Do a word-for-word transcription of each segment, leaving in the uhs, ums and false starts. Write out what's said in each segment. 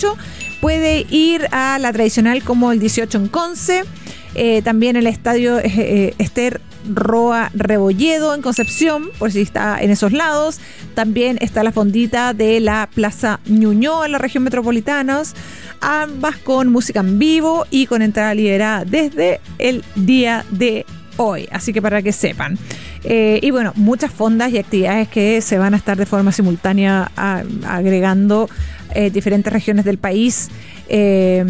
dieciocho puede ir a la tradicional como el dieciocho en Conce, eh, también el estadio eh, Esther Roa Rebolledo en Concepción, por si está en esos lados. También está la fondita de la Plaza Ñuñoa en la región metropolitana, ambas con música en vivo y con entrada liberada desde el día de hoy, así que para que sepan. Eh, y bueno, muchas fondas y actividades que se van a estar de forma simultánea a, agregando eh, diferentes regiones del país. Eh,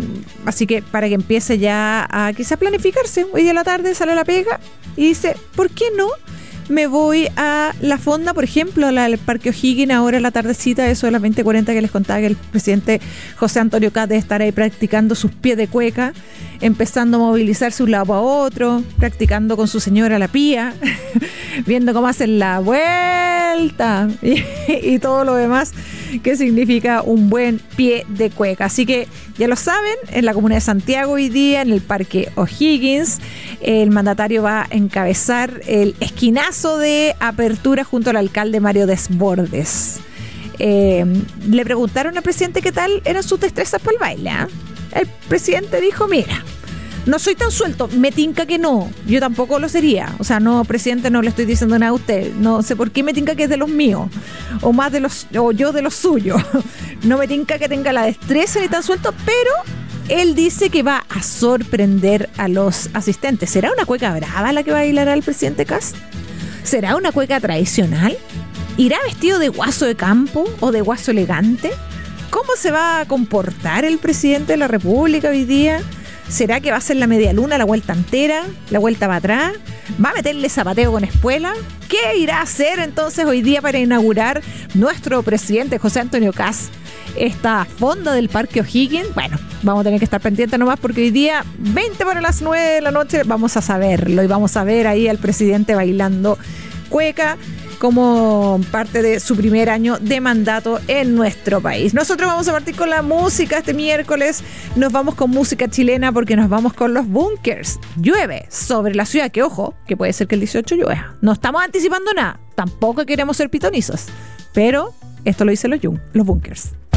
así que para que empiece ya a quizá planificarse. Hoy de la tarde sale la pega y dice, ¿por qué no? Me voy a la fonda, por ejemplo, al Parque O'Higgins ahora en la tardecita, eso de las veinte cuarenta que les contaba que el presidente José Antonio Caz debe estar ahí practicando sus pies de cueca, empezando a movilizarse un lado para otro, practicando con su señora la pía, viendo cómo hacen la vuelta y, y todo lo demás que significa un buen pie de cueca. Así que ya lo saben, en la comuna de Santiago hoy día, en el Parque O'Higgins, el mandatario va a encabezar el esquinazo de apertura junto al alcalde Mario Desbordes. Eh, le preguntaron al presidente qué tal eran sus destrezas para el baile, ¿eh? El presidente dijo, mira, no soy tan suelto, me tinca que no, yo tampoco lo sería, o sea, no, presidente, no le estoy diciendo nada a usted, no sé por qué me tinca que es de los míos, o más de los, o yo de los suyos, no me tinca que tenga la destreza ni tan suelto, pero él dice que va a sorprender a los asistentes. ¿Será una cueca brava la que va a bailar al presidente Caz? ¿Será una cueca tradicional? ¿Irá vestido de guaso de campo o de guaso elegante? ¿Cómo se va a comportar el presidente de la República hoy día? ¿Será que va a hacer la media luna, la vuelta entera, la vuelta para atrás? ¿Va a meterle zapateo con espuela? ¿Qué irá a hacer entonces hoy día para inaugurar nuestro presidente José Antonio Caz esta fonda del Parque O'Higgins? Bueno, vamos a tener que estar pendientes nomás porque hoy día, veinte para las nueve de la noche, vamos a saberlo y vamos a ver ahí al presidente bailando cueca como parte de su primer año de mandato en nuestro país. Nosotros vamos a partir con la música este miércoles. Nos vamos con música chilena porque nos vamos con los Bunkers. Llueve sobre la ciudad, que ojo, que puede ser que el dieciocho llueva. No estamos anticipando nada, tampoco queremos ser pitonizos, pero esto lo dicen los, los Bunkers.